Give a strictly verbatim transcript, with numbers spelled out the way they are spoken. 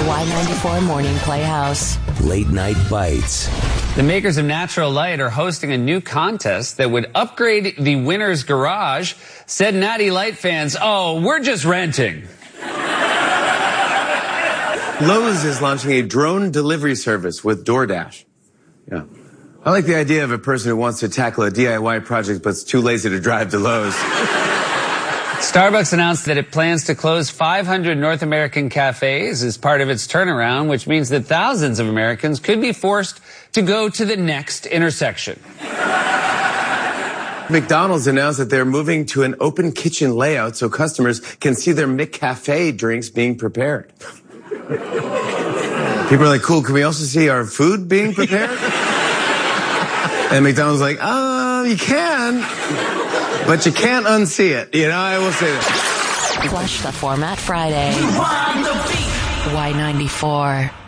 Y ninety-four Morning Playhouse. Late Night Bites. The makers of Natural Light are hosting a new contest that would upgrade the winner's garage. Said Natty Light fans, oh, we're just renting. Lowe's is launching a drone delivery service with DoorDash. Yeah. I like the idea of a person who wants to tackle a D I Y project but's too lazy to drive to Lowe's. Starbucks announced that it plans to close five hundred North American cafes as part of its turnaround, which means that thousands of Americans could be forced to go to the next intersection. McDonald's announced that they're moving to an open kitchen layout so customers can see their McCafe drinks being prepared. People are like, cool, can we also see our food being prepared? And McDonald's like, oh, you can, but you can't unsee it. You know, I will say that. Flush the Format Friday. Y ninety-four.